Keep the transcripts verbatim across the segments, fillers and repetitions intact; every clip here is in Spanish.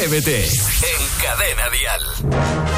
Atrévete en Cadena Dial.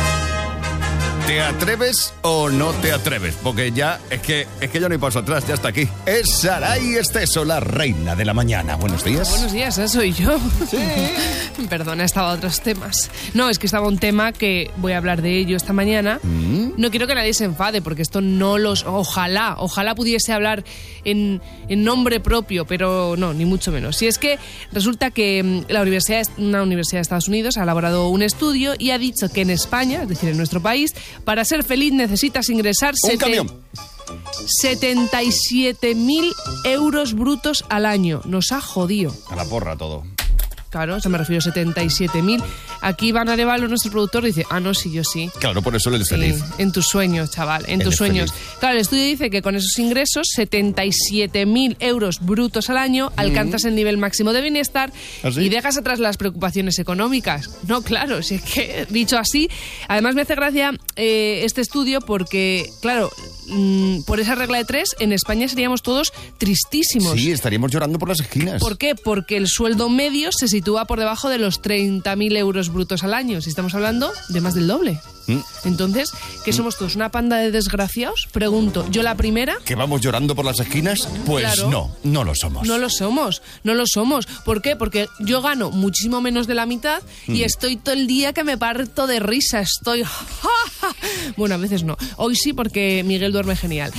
¿Te atreves o no te atreves? Porque ya, es que es que ya no hay paso atrás, ya está aquí. Es Saray Esteso, la reina de la mañana. Buenos días. Buenos días, ¿eh? Soy yo. Sí. Perdona, estaba a otros temas. No, es que estaba un tema que voy a hablar de ello esta mañana. ¿Mm? No quiero que nadie se enfade, porque esto no los... Ojalá, ojalá pudiese hablar en, en nombre propio, pero no, ni mucho menos. Si es que resulta que la universidad, una universidad de Estados Unidos ha elaborado un estudio y ha dicho que en España, es decir, en nuestro país, para ser feliz necesitas ingresar... Un camión. setenta y siete mil euros brutos al año. Nos ha jodido. A la porra todo. Claro, se me refiero a setenta y siete mil. Aquí Iván Arevalo, nuestro productor, dice, ah, no, sí, yo sí. Claro, por eso él es sí, feliz. En tus sueños, chaval, en él tus es sueños. feliz. Claro, el estudio dice que con esos ingresos, setenta y siete mil euros brutos al año, mm. alcanzas el nivel máximo de bienestar. ¿Ah, sí? Y dejas atrás las preocupaciones económicas. No, claro, si es que, dicho así, además me hace gracia eh, este estudio porque, claro, mmm, por esa regla de tres, en España seríamos todos tristísimos. Sí, estaríamos llorando por las esquinas. ¿Por qué? Porque el sueldo medio se sitúa por debajo de los treinta mil euros brutos al año. Si estamos hablando de más del doble. ¿Mm? Entonces, ¿qué somos todos? ¿Una panda de desgraciados? Pregunto. Yo la primera... ¿Que vamos llorando por las esquinas? Pues claro, no, no lo somos. No lo somos, no lo somos. ¿Por qué? Porque yo gano muchísimo menos de la mitad mm. y estoy todo el día que me parto de risa. Estoy... Bueno, a veces no. Hoy sí porque Miguel duerme genial.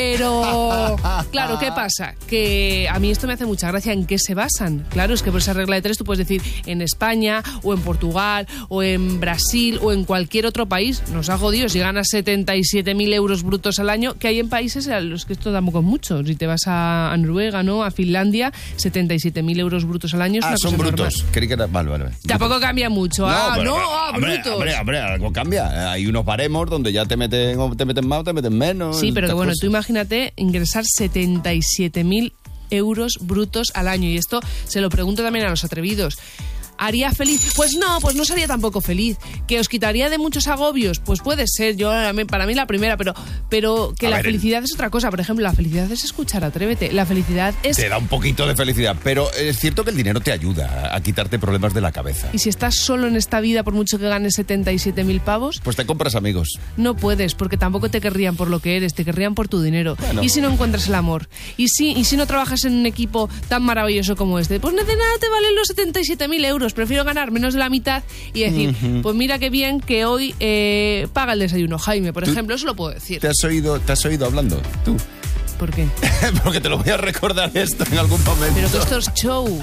Pero, claro, ¿qué pasa? Que a mí esto me hace mucha gracia. ¿En qué se basan? Claro, es que por esa regla de tres tú puedes decir en España o en Portugal o en Brasil o en cualquier otro país. Nos ha jodido. Si ganas setenta y siete mil euros brutos al año, que hay en países a los que esto tampoco es mucho. Si te vas a, a Noruega, ¿no? A Finlandia, setenta y siete mil euros brutos al año es ah, una son cosa brutos. normal. Creí que era... Vale, vale. Tampoco brutos. Cambia mucho. No, ah, pero, no, pero, ah, hombre, brutos. Hombre, hombre, algo cambia. Hay unos baremos donde ya te meten, o te meten más o te meten menos. Sí, pero que bueno, cosas. Tú imagínate ingresar setenta y siete mil euros brutos al año. Y esto se lo pregunto también a los atrevidos. ¿Haría feliz? Pues no, pues no sería tampoco feliz. ¿Que os quitaría de muchos agobios? Pues puede ser, yo para mí la primera, pero, pero que a la ver, felicidad es otra cosa. Por ejemplo, la felicidad es escuchar Atrévete. La felicidad es... Te da un poquito de felicidad, pero es cierto que el dinero te ayuda a quitarte problemas de la cabeza. Y si estás solo en esta vida, por mucho que ganes setenta y siete mil pavos... Pues te compras amigos. No puedes, porque tampoco te querrían por lo que eres, te querrían por tu dinero. Bueno. ¿Y si no encuentras el amor? ¿Y si, y si no trabajas en un equipo tan maravilloso como este? Pues de nada te valen los setenta y siete mil euros. Prefiero ganar menos de la mitad y decir, uh-huh. pues mira qué bien que hoy eh, paga el desayuno Jaime, por ejemplo, eso lo puedo decir. ¿Te has oído, te has oído hablando? ¿Tú? ¿Por qué? Porque te lo voy a recordar esto en algún momento. Pero que esto es show.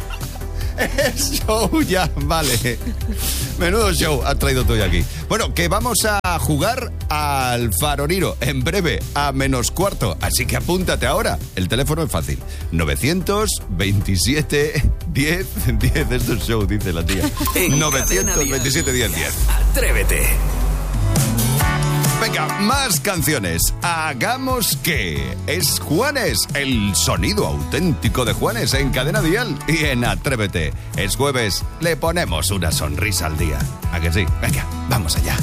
Es show ya, vale. Menudo show has traído tú hoy aquí. Bueno, que vamos a jugar al Faroriro en breve, a menos cuarto. Así que apúntate ahora. El teléfono es fácil. novecientos veintisiete diez diez. Esto es show, dice la tía. novecientos veintisiete diez diez. Atrévete. Venga, más canciones. Hagamos que es Juanes, el sonido auténtico de Juanes en Cadena Dial y en Atrévete. Es jueves, le ponemos una sonrisa al día. ¿A que sí? Venga, vamos allá.